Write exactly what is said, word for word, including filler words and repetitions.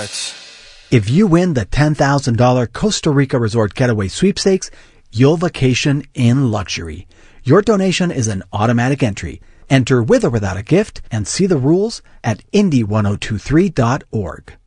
Resorts. If you win the ten thousand dollars Costa Rica Resort Getaway Sweepstakes, you'll vacation in luxury. Your donation is an automatic entry. Enter with or without a gift and see the rules at Indy ten twenty-three dot org.